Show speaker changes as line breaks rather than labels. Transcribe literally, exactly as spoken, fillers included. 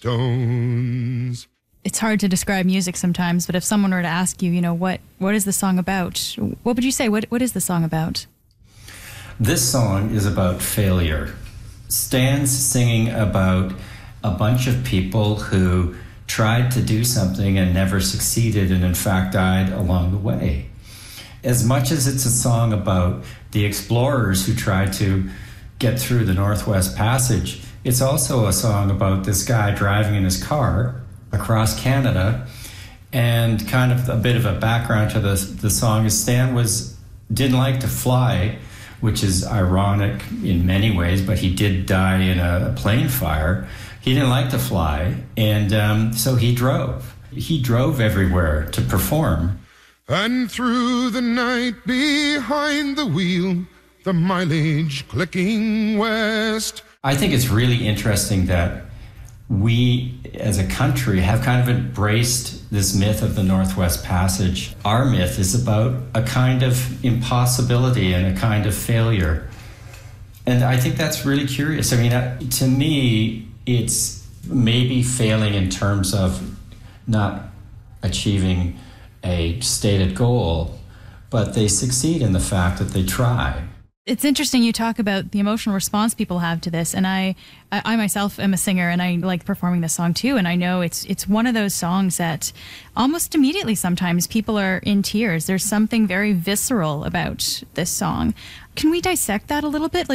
stones.
It's hard to describe music sometimes, but if someone were to ask you, you know, what, what is the song about? What would you say? What, what is the song about?
This song is about failure. Stan's singing about a bunch of people who tried to do something and never succeeded, and in fact died along the way. As much as it's a song about the explorers who tried to get through the Northwest Passage, it's also a song about this guy driving in his car across Canada. And kind of a bit of a background to the, the song is Stan was didn't like to fly, which is ironic in many ways, but he did die in a plane fire. He didn't like to fly, and um, so he drove. He drove everywhere to perform.
And through the night behind the wheel, the mileage clicking west.
I think it's really interesting that we, as a country, have kind of embraced this myth of the Northwest Passage. Our myth is about a kind of impossibility and a kind of failure. And I think that's really curious. I mean, to me, it's maybe failing in terms of not achieving a stated goal, but they succeed in the fact that they try.
It's interesting you talk about the emotional response people have to this, and I, I, I myself am a singer, and I like performing this song too, and I know it's it's one of those songs that almost immediately sometimes people are in tears. There's something very visceral about this song. Can we dissect that a little bit? Like,